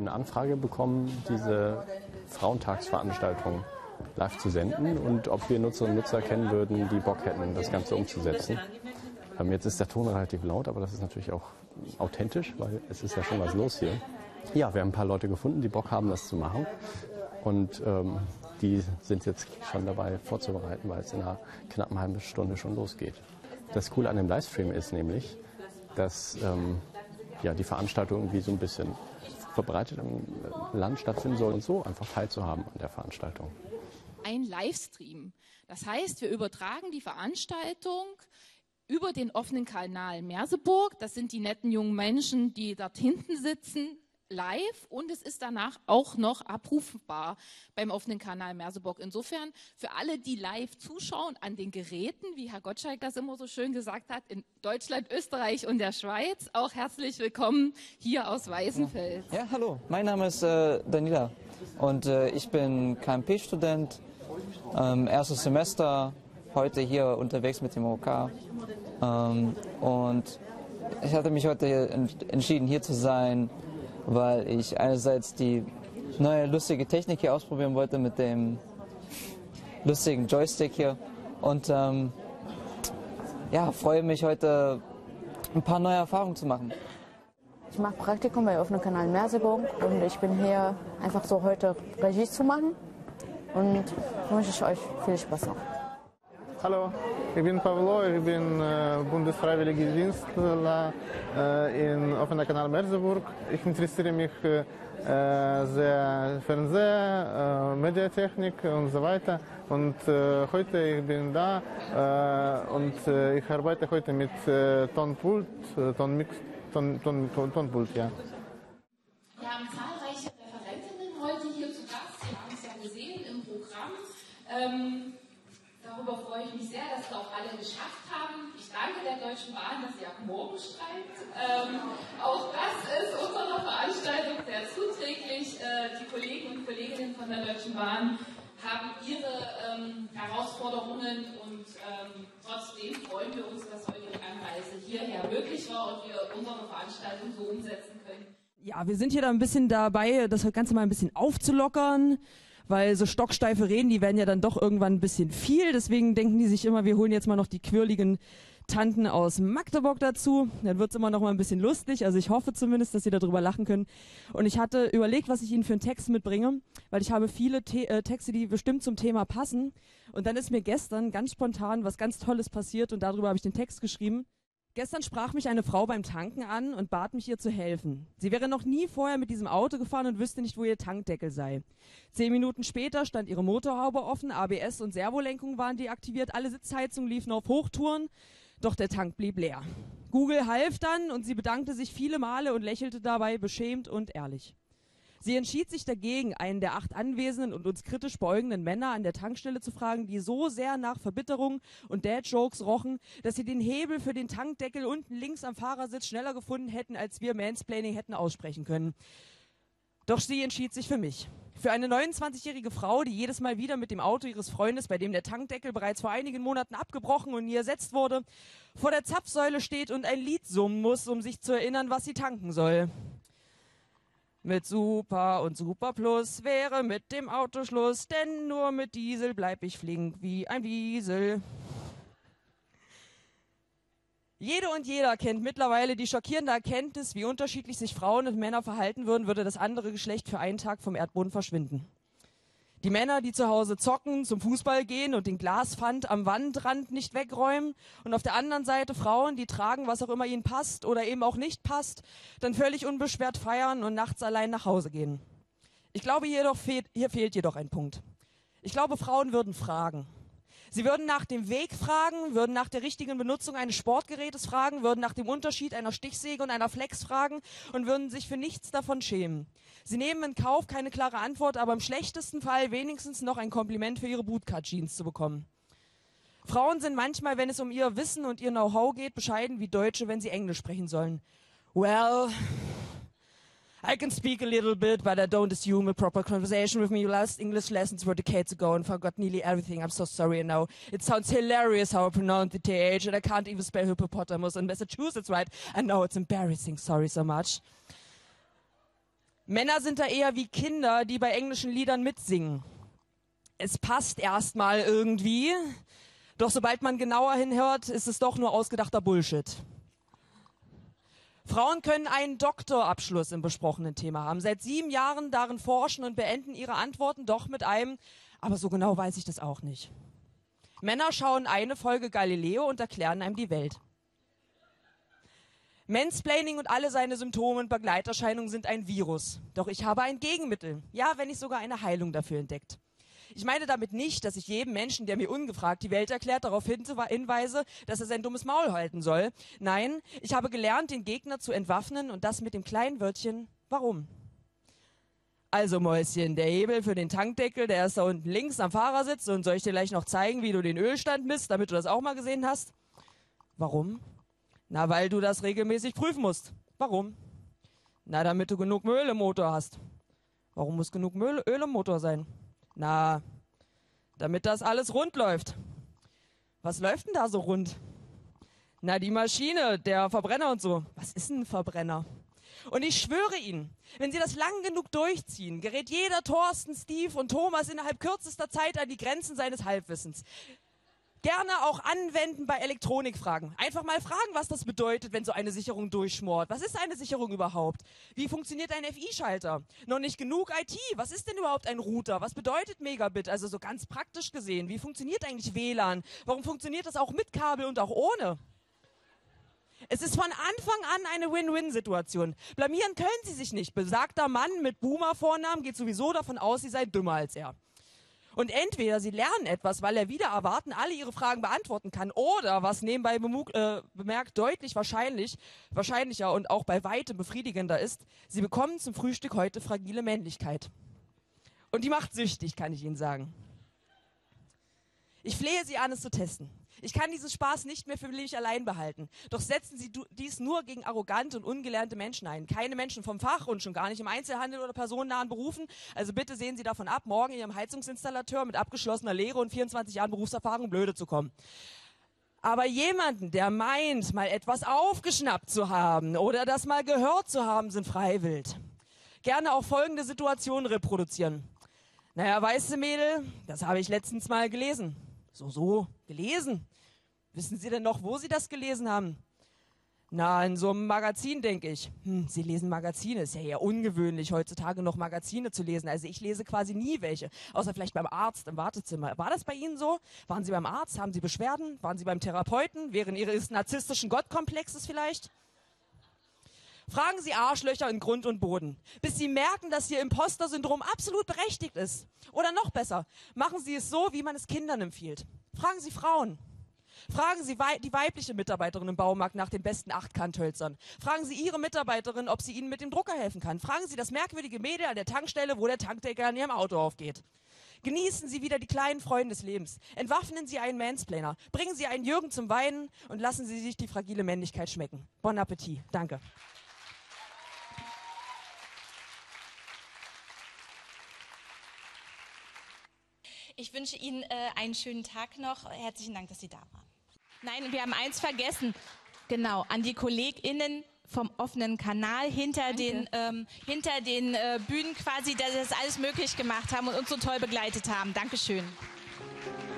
eine Anfrage bekommen, diese Frauentagsveranstaltung live zu senden und ob wir Nutzerinnen und Nutzer kennen würden, die Bock hätten, das Ganze umzusetzen. Jetzt ist der Ton relativ laut, aber das ist natürlich auch authentisch, weil es ist ja schon was los hier. Ja, wir haben ein paar Leute gefunden, die Bock haben, das zu machen. Und die sind jetzt schon dabei vorzubereiten, weil es in einer knappen halben Stunde schon losgeht. Das Coole an dem Livestream ist nämlich, dass die Veranstaltung irgendwie so ein bisschen verbreitet im Land stattfinden soll und so einfach teilzuhaben an der Veranstaltung. Ein Livestream. Das heißt, wir übertragen die Veranstaltung über den offenen Kanal Merseburg. Das sind die netten jungen Menschen, die dort hinten sitzen, live, und es ist danach auch noch abrufbar beim offenen Kanal Merseburg. Insofern für alle, die live zuschauen an den Geräten, wie Herr Gottschalk das immer so schön gesagt hat, in Deutschland, Österreich und der Schweiz, auch herzlich willkommen hier aus Weißenfels. Ja, hallo, mein Name ist Daniela und ich bin KMP-Student, erstes Semester, heute hier unterwegs mit dem OK. Und ich hatte mich heute entschieden, hier zu sein, weil ich einerseits die neue lustige Technik hier ausprobieren wollte mit dem lustigen Joystick hier und freue mich heute ein paar neue Erfahrungen zu machen. Ich mache Praktikum bei offenen Kanal Merseburg und ich bin hier einfach so heute Regie zu machen und wünsche ich euch viel Spaß noch. Hallo, ich bin Pavlo, ich bin Bundesfreiwilliger Dienstler in offener Kanal Merseburg. Ich interessiere mich sehr Fernseher, Mediatechnik und so weiter. Und heute ich bin da und ich arbeite heute mit Tonpult, Tonpult, ja. Wir haben zahlreiche Referentinnen heute hier zu Gast. Sie haben es ja gesehen im Programm. Darüber freue ich mich sehr, dass es auch alle geschafft haben. Ich danke der Deutschen Bahn, dass sie ab morgen streikt. Auch das ist unserer Veranstaltung sehr zuträglich. Die Kollegen und Kolleginnen von der Deutschen Bahn haben ihre Herausforderungen und trotzdem freuen wir uns, dass heute die Anreise hierher möglich war und wir unsere Veranstaltung so umsetzen können. Ja, wir sind hier da ein bisschen dabei, das Ganze mal ein bisschen aufzulockern. Weil so stocksteife Reden, die werden ja dann doch irgendwann ein bisschen viel. Deswegen denken die sich immer, wir holen jetzt mal noch die quirligen Tanten aus Magdeburg dazu. Dann wird's immer noch mal ein bisschen lustig. Also ich hoffe zumindest, dass Sie darüber lachen können. Und ich hatte überlegt, was ich Ihnen für einen Text mitbringe, weil ich habe viele Texte, die bestimmt zum Thema passen. Und dann ist mir gestern ganz spontan was ganz Tolles passiert und darüber habe ich den Text geschrieben. Gestern sprach mich eine Frau beim Tanken an und bat mich, ihr zu helfen. Sie wäre noch nie vorher mit diesem Auto gefahren und wüsste nicht, wo ihr Tankdeckel sei. 10 Minuten später stand ihre Motorhaube offen, ABS und Servolenkung waren deaktiviert, alle Sitzheizungen liefen auf Hochtouren, doch der Tank blieb leer. Google half dann und sie bedankte sich viele Male und lächelte dabei beschämt und ehrlich. Sie entschied sich dagegen, einen der 8 anwesenden und uns kritisch beäugenden Männer an der Tankstelle zu fragen, die so sehr nach Verbitterung und Dad-Jokes rochen, dass sie den Hebel für den Tankdeckel unten links am Fahrersitz schneller gefunden hätten, als wir Mansplaining hätten aussprechen können. Doch sie entschied sich für mich. Für eine 29-jährige Frau, die jedes Mal wieder mit dem Auto ihres Freundes, bei dem der Tankdeckel bereits vor einigen Monaten abgebrochen und nie ersetzt wurde, vor der Zapfsäule steht und ein Lied summen muss, um sich zu erinnern, was sie tanken soll. Mit Super und Super Plus wäre mit dem Auto Schluss, denn nur mit Diesel bleib ich flink wie ein Wiesel. Jede und jeder kennt mittlerweile die schockierende Erkenntnis, wie unterschiedlich sich Frauen und Männer verhalten würden, würde das andere Geschlecht für einen Tag vom Erdboden verschwinden. Die Männer, die zu Hause zocken, zum Fußball gehen und den Glaspfand am Wandrand nicht wegräumen. Und auf der anderen Seite Frauen, die tragen, was auch immer ihnen passt oder eben auch nicht passt, dann völlig unbeschwert feiern und nachts allein nach Hause gehen. Ich glaube, hier fehlt jedoch ein Punkt. Ich glaube, Frauen würden fragen. Sie würden nach dem Weg fragen, würden nach der richtigen Benutzung eines Sportgerätes fragen, würden nach dem Unterschied einer Stichsäge und einer Flex fragen und würden sich für nichts davon schämen. Sie nehmen in Kauf, keine klare Antwort, aber im schlechtesten Fall wenigstens noch ein Kompliment für ihre Bootcut-Jeans zu bekommen. Frauen sind manchmal, wenn es um ihr Wissen und ihr Know-how geht, bescheiden wie Deutsche, wenn sie Englisch sprechen sollen. Well, I can speak a little bit, but I don't assume a proper conversation with me. You last English lessons were decades ago and forgot nearly everything. I'm so sorry now. It sounds hilarious how I pronounce the TH and I can't even spell hippopotamus in Massachusetts right. I know it's embarrassing. Sorry so much. Männer sind da eher wie Kinder, die bei englischen Liedern mitsingen. Es passt erstmal irgendwie, doch sobald man genauer hinhört, ist es doch nur ausgedachter Bullshit. Frauen können einen Doktorabschluss im besprochenen Thema haben, seit 7 Jahren darin forschen und beenden ihre Antworten doch mit einem, aber so genau weiß ich das auch nicht. Männer schauen eine Folge Galileo und erklären einem die Welt. Mansplaining und alle seine Symptome und Begleiterscheinungen sind ein Virus. Doch ich habe ein Gegenmittel, ja, wenn nicht sogar eine Heilung dafür entdeckt. Ich meine damit nicht, dass ich jedem Menschen, der mir ungefragt die Welt erklärt, darauf hinweise, dass er sein dummes Maul halten soll. Nein, ich habe gelernt, den Gegner zu entwaffnen und das mit dem kleinen Wörtchen, warum? Also Mäuschen, der Hebel für den Tankdeckel, der ist da unten links am Fahrersitz und soll ich dir gleich noch zeigen, wie du den Ölstand misst, damit du das auch mal gesehen hast? Warum? Na, weil du das regelmäßig prüfen musst. Warum? Na, damit du genug Öl im Motor hast. Warum muss genug Öl im Motor sein? Na, damit das alles rund läuft. Was läuft denn da so rund? Na, die Maschine, der Verbrenner und so. Was ist ein Verbrenner? Und ich schwöre Ihnen, wenn Sie das lang genug durchziehen, gerät jeder Thorsten, Steve und Thomas innerhalb kürzester Zeit an die Grenzen seines Halbwissens. Gerne auch anwenden bei Elektronikfragen. Einfach mal fragen, was das bedeutet, wenn so eine Sicherung durchschmort. Was ist eine Sicherung überhaupt? Wie funktioniert ein FI-Schalter? Noch nicht genug IT. Was ist denn überhaupt ein Router? Was bedeutet Megabit? Also so ganz praktisch gesehen. Wie funktioniert eigentlich WLAN? Warum funktioniert das auch mit Kabel und auch ohne? Es ist von Anfang an eine Win-Win-Situation. Blamieren können Sie sich nicht. Besagter Mann mit Boomer-Vornamen geht sowieso davon aus, Sie seien dümmer als er. Und entweder Sie lernen etwas, weil er wieder erwarten alle Ihre Fragen beantworten kann, oder, was nebenbei bemerkt deutlich wahrscheinlicher und auch bei weitem befriedigender ist, Sie bekommen zum Frühstück heute fragile Männlichkeit. Und die macht süchtig, kann ich Ihnen sagen. Ich flehe Sie an, es zu testen. Ich kann diesen Spaß nicht mehr für mich allein behalten. Doch setzen Sie dies nur gegen arrogante und ungelernte Menschen ein. Keine Menschen vom Fach und schon gar nicht im Einzelhandel oder personennahen Berufen. Also bitte sehen Sie davon ab, morgen Ihrem Heizungsinstallateur mit abgeschlossener Lehre und 24 Jahren Berufserfahrung blöde zu kommen. Aber jemanden, der meint, mal etwas aufgeschnappt zu haben oder das mal gehört zu haben, sind freiwillig. Gerne auch folgende Situationen reproduzieren. Naja, weißt du, Mädel, das habe ich letztens mal gelesen. So, gelesen. Wissen Sie denn noch, wo Sie das gelesen haben? Na, in so einem Magazin, denke ich. Sie lesen Magazine. Ist ja eher ungewöhnlich, heutzutage noch Magazine zu lesen. Also ich lese quasi nie welche. Außer vielleicht beim Arzt im Wartezimmer. War das bei Ihnen so? Waren Sie beim Arzt? Haben Sie Beschwerden? Waren Sie beim Therapeuten? Während Ihres narzisstischen Gottkomplexes vielleicht? Fragen Sie Arschlöcher in Grund und Boden, bis Sie merken, dass Ihr Imposter-Syndrom absolut berechtigt ist. Oder noch besser, machen Sie es so, wie man es Kindern empfiehlt. Fragen Sie Frauen. Fragen Sie die weibliche Mitarbeiterin im Baumarkt nach den besten 8-Kanthölzern. Fragen Sie Ihre Mitarbeiterin, ob sie Ihnen mit dem Drucker helfen kann. Fragen Sie das merkwürdige Mädel an der Tankstelle, wo der Tankdeckel an Ihrem Auto aufgeht. Genießen Sie wieder die kleinen Freuden des Lebens. Entwaffnen Sie einen Mansplainer. Bringen Sie einen Jürgen zum Weinen und lassen Sie sich die fragile Männlichkeit schmecken. Bon Appetit. Danke. Ich wünsche Ihnen einen schönen Tag noch. Herzlichen Dank, dass Sie da waren. Nein, wir haben eins vergessen. Genau, an die KollegInnen vom offenen Kanal hinter den Bühnen quasi, dass sie das alles möglich gemacht haben und uns so toll begleitet haben. Dankeschön.